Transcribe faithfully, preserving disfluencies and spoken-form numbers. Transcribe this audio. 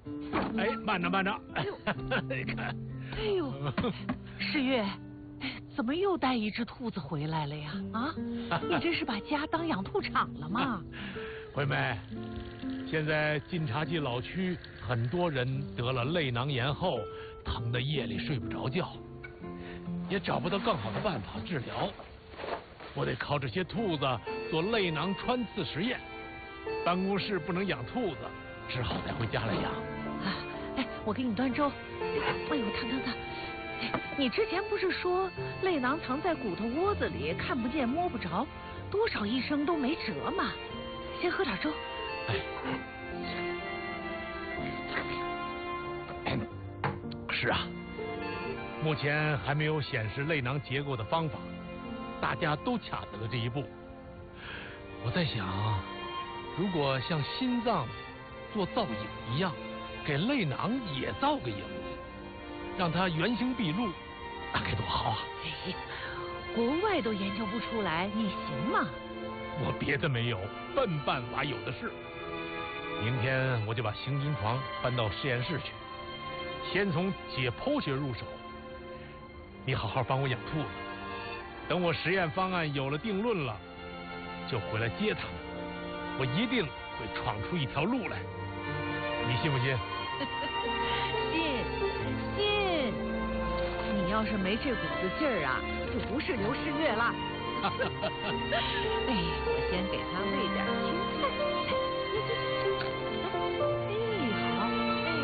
哎，慢着慢着，你看。 哎呦，世月，怎么又带一只兔子回来了呀？啊，你这是把家当养兔场了吗？ 惠妹，现在晋察冀老区很多人得了泪囊炎后，疼得夜里睡不着觉，也找不到更好的办法治疗。我得靠这些兔子做泪囊穿刺实验。办公室不能养兔子，只好带回家来养。 啊，哎，我给你端粥。哎呦，烫烫烫！哎，你之前不是说泪囊藏在骨头窝子里，看不见摸不着，多少医生都没辙吗？先喝点粥。 哎，是啊，目前还没有显示泪囊结构的方法，大家都卡在了这一步。我在想，如果像心脏做造影一样，给泪囊也造个影子，让它原形毕露，那该多好啊！ 哎，国外都研究不出来，你行吗？ 我别的没有，笨办法有的是。明天我就把行军床搬到实验室去，先从解剖学入手。你好好帮我养兔子，等我实验方案有了定论了，就回来接他们。我一定会闯出一条路来，你信不信？ 信信，你要是没这股子劲儿啊，就不是刘世月了。哎，我先给他喂点青菜。